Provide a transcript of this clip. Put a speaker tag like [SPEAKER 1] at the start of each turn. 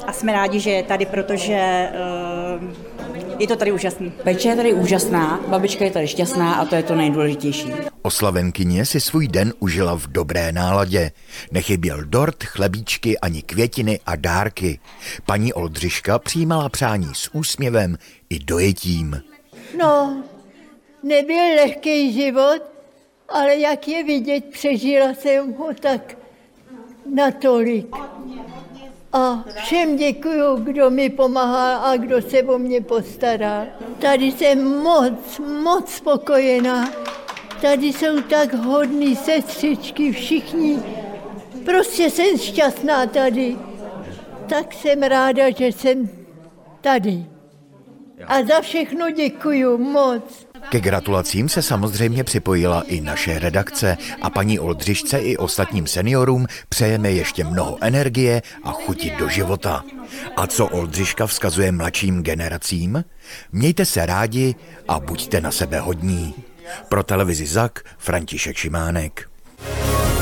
[SPEAKER 1] a jsme rádi, že je tady, protože je to tady úžasný.
[SPEAKER 2] Péče je tady úžasná, babička je tady šťastná a to je to nejdůležitější.
[SPEAKER 3] Oslavenkyně si svůj den užila v dobré náladě. Nechyběl dort, chlebíčky ani květiny a dárky. Paní Oldřiška přijímala přání s úsměvem i dojetím.
[SPEAKER 4] No, nebyl lehký život, ale jak je vidět, přežila jsem ho tak natolik. A všem děkuju, kdo mi pomáhá a kdo se o mě postará. Tady jsem moc spokojená. Tady jsou tak hodní sestřičky, všichni. Prostě jsem šťastná tady. Tak jsem ráda, že jsem tady. A za všechno děkuju moc.
[SPEAKER 3] Ke gratulacím se samozřejmě připojila i naše redakce a paní Oldřišce i ostatním seniorům přejeme ještě mnoho energie a chuti do života. A co Oldřiška vzkazuje mladším generacím? Mějte se rádi a buďte na sebe hodní. Pro televizi ZAK František Šimánek.